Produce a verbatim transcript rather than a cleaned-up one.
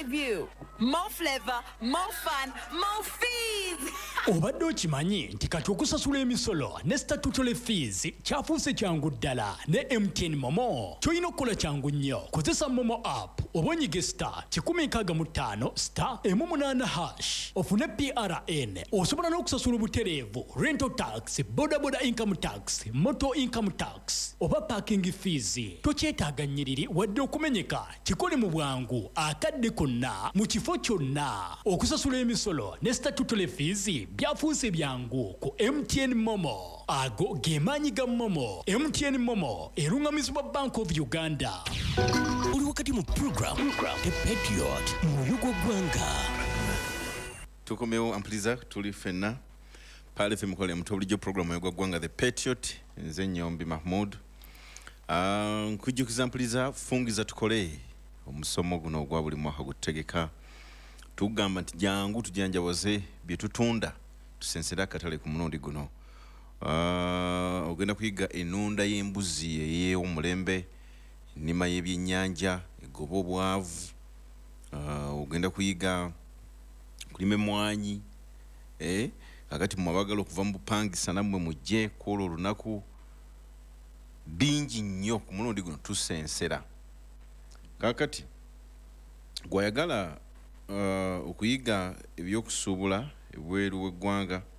view. More flavor, more fun, more fees. Obadde okimanyi nti kati okusasula emisolo ne statutory fees kyafuuse kyangu ddala ne M T N Momo. Ky'olina okukola kyangu nnyo. Kozesa Momo app oba onyige star kikumi nkaaga mu ttaano star emu munaana hash ofune P R N. Osobola n'okusasula obutereevu rental tax, boda boda income tax, motor income tax oba parking fees. Tokyetaaga nnyiriri wadde okumenyeka. Kikole mu bwangu akadde konna mu kifo kyonna. Okusasula emisolo ne statutory fees byafuuse byangu ku M T N Momo. Ago ge maanyi ga Momo. M T N Momo erungamizibwa Bank of Uganda. Uli wakati mu program The Patriot mu yugo gwanga. Tukomeo ampliza tuli fenna pale fe mukole mutobulije program yugo gwanga The Patriot nze Nyombi Mahmoud. Ah uh, kujukiza ampliza fungiza tukole omusomo guno gwa buli mwaka gutegeka. Tugamba nti jangu tujanjaboze bye tutunda tusensera katale ku munondi guno. Ah uh, ogenda kuyiga enunda y'embuzi eye omulembe nima y'ebyennyanja egobo bwavu. Ah uh, ogenda kuyiga kulime mwanyi eh akati mwabagalo kuva mu bupangisa namwe mujje kwolo lunaku bingi nnyo ku munondi guno tusensera. Kakati gwayagala uh, okuyiga ebyokusuubula ebweru w'eggwanga